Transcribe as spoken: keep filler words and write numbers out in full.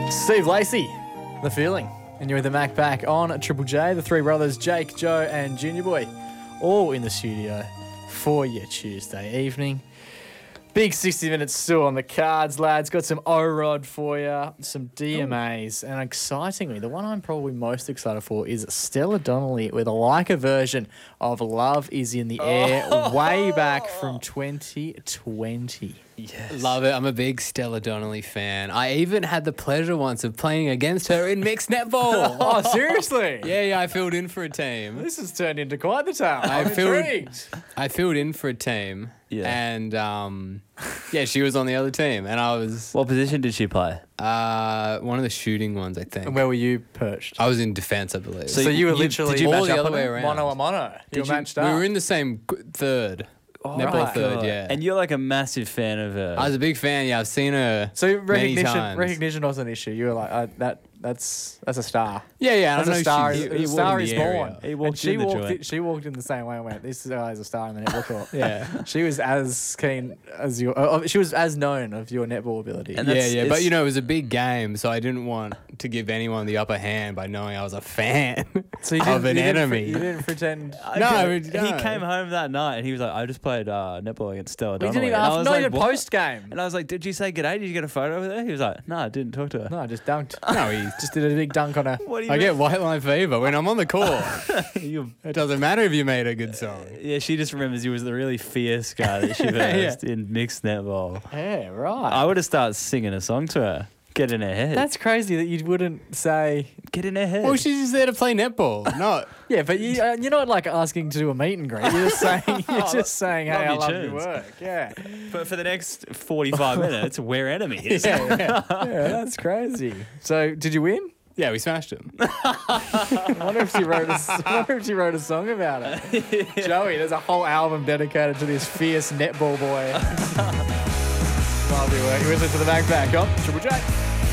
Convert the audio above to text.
Steve Lacey, The Feeling. And you're with the Mac Pack on Triple J. The three brothers, Jake, Joe, and Junior Boy, all in the studio for your Tuesday evening. Big sixty minutes still on the cards, lads. Got some O-Rod for you, some D M As, and excitingly, the one I'm probably most excited for is Stella Donnelly with a Leica version of Love Is in the Air, Oh. way back from twenty twenty. Yes. Love it. I'm a big Stella Donnelly fan. I even had the pleasure once of playing against her in mixed netball. Oh, seriously? Yeah, yeah, I filled in for a team. This has turned into quite the tale. I I'm filled- intrigued. I filled in for a team. Yeah. And, um, yeah, she was on the other team. And I was What position did she play? uh, one of the shooting ones, I think. And where were you perched? I was in defense, I believe. So, you were literally did you all match the up other on way her? around. Mono a mono. You Did were you- matched we up. were in the same g- third. Oh, netball right. third, God. yeah. And you're like a massive fan of her. I was a big fan. Yeah, I've seen her. So recognition, times. recognition was an issue. You were like, uh, that. That's that's a star. Yeah, yeah. I That's don't a know. star. She, is- he a walked star in is the born. area. He walked and she in the walked. joint. In, she walked in the same way and went, "This guy is a star in the netball court." Yeah. She was as keen as you. Uh, she was as known of your netball ability. And Yeah, that's- yeah, but it's- you know, it was a big game, so I didn't want to give anyone the upper hand by knowing I was a fan so you of didn't, an you didn't pre- enemy. you didn't pretend. I No, could- we he don't. came home that night and he was like, I just played uh, netball against Stella We Donnelly. didn't even And I ask. was Not like, even "What?" post game. And I was like, did you say g'day? Did you get a photo with her? He was like, no, I didn't talk to her. No, I just dunked. No, he Just did a big dunk on her. What do you I mean? get white line fever when I'm on the court. You- It doesn't matter if you made a good song. yeah, she just remembers you was the really fierce guy that she versed in mixed netball. Yeah, right. I would have started singing a song to her. Get in her head. That's crazy that you wouldn't say. Get in her head. Well, she's just there to play netball, not. Yeah, but you, uh, you're not like asking to do a meet and greet. You're just saying. You're just saying, "Hey, I love love your your tunes." work." Yeah. But for the next forty-five minutes, we're enemies. Yeah, yeah. Yeah, that's crazy. So, did you win? Yeah, we smashed him. I wonder if she wrote a, I wonder if she wrote a song about it. Joey, there's a whole album dedicated to this fierce netball boy. Lovely work. You listen to the Backpack on Triple J.